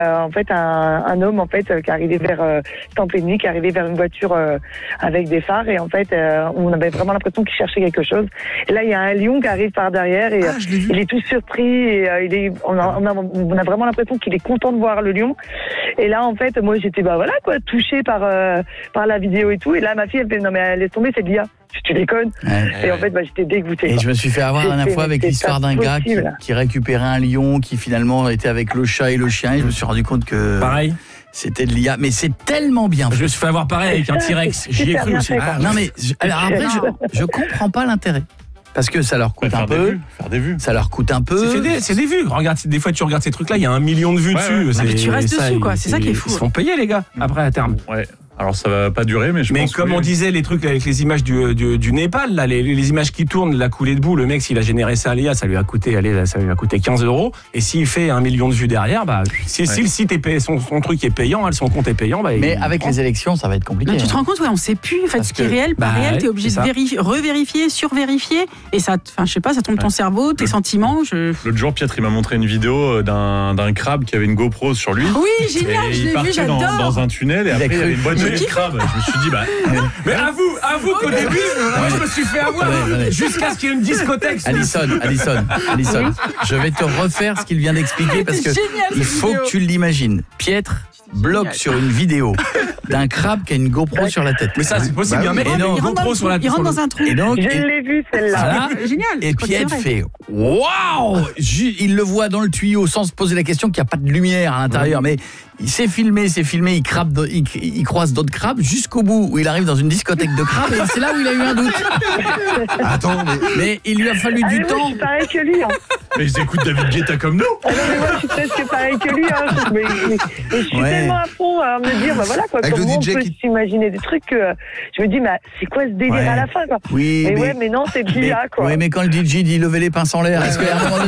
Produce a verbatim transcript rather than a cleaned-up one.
Euh, en fait, un, un homme en fait euh, qui arrivait vers euh, c'était en pleine nuit, qui arrivait vers une voiture euh, avec des phares et en fait, euh, on avait vraiment l'impression qu'il cherchait quelque chose. Et là, il y a un lion qui arrive par derrière et Ah, je l'ai vu. il est tout surpris et euh, il est, on a, on a, on a vraiment l'impression qu'il est content de voir le lion. Et là, en fait, moi, j'étais bah voilà quoi, touchée par euh, par la vidéo et tout. Et là, ma fille, elle fait non mais laisse tomber, c'est de l'I A. Tu déconnes. Ouais. Et en fait, bah, j'étais dégoûtée. Et je me suis fait avoir la dernière C'était- fois avec c'était l'histoire pas d'un gars qui, possible. qui récupérait un lion, qui finalement était avec le chat et le chien. Et je me suis rendu compte que Pareil. c'était de l'I A. Mais c'est tellement bien Je fait. me suis fait avoir pareil avec un T-Rex. J'y ai Super cru bien aussi. fait, quoi. Ah, Non mais je- alors après, je, je comprends pas l'intérêt. Parce que ça leur coûte faire un des peu. vues, faire des vues. Ça leur coûte un peu. C'est fait des, c'est des vues. Regarde, des fois tu regardes ces trucs-là, il y a un million de vues Ouais, dessus. ouais. C'est- mais tu restes ça, dessus, quoi. ils- C'est ça qui est fou. Ils se font payer les gars après à terme. Ouais. Alors ça va pas durer, mais je Mais pense comme que on oui. disait, les trucs avec les images du, du, du Népal, là, les, les images qui tournent, la coulée de boue, le mec, s'il a généré ça à l'I A, ça lui a coûté, allez, ça lui a coûté quinze euros. Et s'il fait un million de vues derrière, bah, si, si le site est payé, son, son truc est payant, hein, son compte est payant, bah, Mais il- avec les élections, ça va être compliqué. Non, tu te hein. rends compte, ouais, on sait plus en fait, Parce ce qui est que- réel, pas bah réel, ouais, t'es obligé c'est de ça. vérifier, revérifier, survérifier, et ça, enfin, je sais pas, ça tombe ton cerveau, tes sentiments. Je... L'autre jour, Pietre, il m'a montré une vidéo d'un, d'un crabe qui avait une GoPro sur lui. Oui, génial, Et je il l'ai vu, partait dans, j'adore. dans un tunnel et après il y cru. avait une boîte de Mais nuit de crabe. Je me suis dit, bah, Mais avoue, avoue qu'au début, moi, je me suis fait avoir Ouais, ouais. jusqu'à ce qu'il y ait une discothèque. Alison, Alison, Alison, je vais te refaire ce qu'il vient d'expliquer parce que C'est génial, il cette faut vidéo. que tu l'imagines. Pietre bloque génial. sur une vidéo d'un crabe qui a une GoPro sur la tête. Mais ça, c'est possible. Bah Il y a un oui. mec Et qui a non, une il rentre, dans, GoPro le sur la trou, il rentre dans un trou. Et donc, Je et- l'ai vu celle-là. voilà. Génial. Et je crois que Pietre c'est vrai. fait waouh. Ju- Il le voit dans le tuyau sans se poser la question qu'il n'y a pas de lumière à l'intérieur, mais il s'est filmé, c'est filmé, il, crabe, de- il, il croise d'autres crabes jusqu'au bout où il arrive dans une discothèque de crabes et c'est là où il a eu un doute. Attends, mais Mais il lui a fallu Ah, mais du moi, temps. je suis pareil que lui. Hein. mais ils écoutent David Guetta comme nous. Ah non, mais moi, je suis presque pareil que lui. Hein. Je, mais, mais- mais je suis Ouais. tellement à fond à me dire, bah voilà quoi, Avec le comment on D J peut qui- s'imaginer des trucs que euh, je me dis, mais c'est quoi ce délire Ouais. à la fin quoi. Oui, mais, mais, ouais, mais non, c'est de l'I A quoi. oui, mais quand le D J dit lever les pinces en l'air, est-ce qu'à un moment donné,